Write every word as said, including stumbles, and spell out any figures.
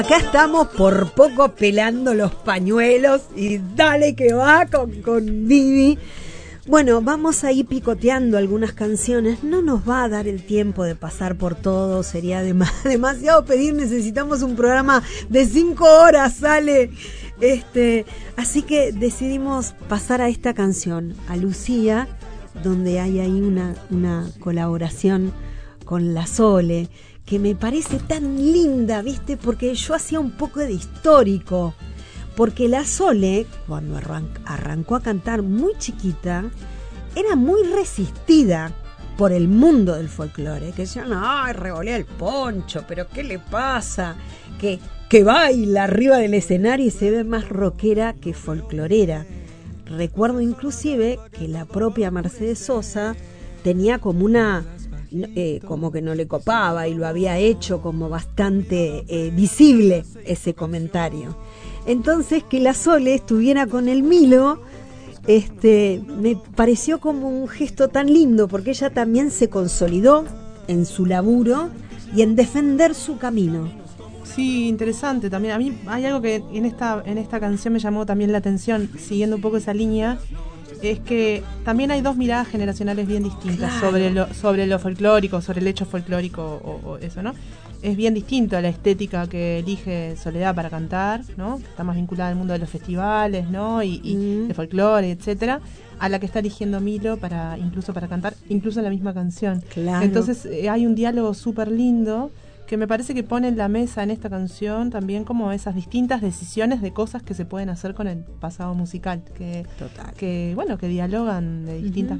Acá estamos por poco pelando los pañuelos y dale que va con, con Vivi. Bueno, vamos a ir picoteando algunas canciones. No nos va a dar el tiempo de pasar por todo. Sería dem- demasiado pedir. Necesitamos un programa de cinco horas, sale. Este, así que decidimos pasar a esta canción, a Lucía, donde hay ahí una, una colaboración con la Sole, que me parece tan linda, ¿viste? Porque yo hacía un poco de histórico. Porque la Sole, cuando arran- arrancó a cantar muy chiquita, era muy resistida por el mundo del folclore. Que decían, ay, revolea el poncho, pero ¿qué le pasa? Que, que baila arriba del escenario y se ve más rockera que folclorera. Recuerdo inclusive que la propia Mercedes Sosa tenía como una... Eh, como que no le copaba y lo había hecho como bastante eh, visible ese comentario. Entonces que la Sole estuviera con el Milo, este, me pareció como un gesto tan lindo, porque ella también se consolidó en su laburo y en defender su camino. Sí, interesante también. A mí hay algo que en esta, en esta canción me llamó también la atención, siguiendo un poco esa línea, es que también hay dos miradas generacionales bien distintas. Claro. sobre lo sobre lo folclórico, sobre el hecho folclórico o, o eso, ¿no? Es bien distinto a la estética que elige Soledad para cantar, ¿no? Que está más vinculada al mundo de los festivales, ¿no? Y, y mm. de folclore, etcétera, a la que está eligiendo Milo para incluso para cantar, incluso en la misma canción. Claro. Entonces eh, hay un diálogo súper lindo que me parece que pone en la mesa en esta canción también como esas distintas decisiones de cosas que se pueden hacer con el pasado musical, que, Total. que bueno, que dialogan de distintas uh-huh.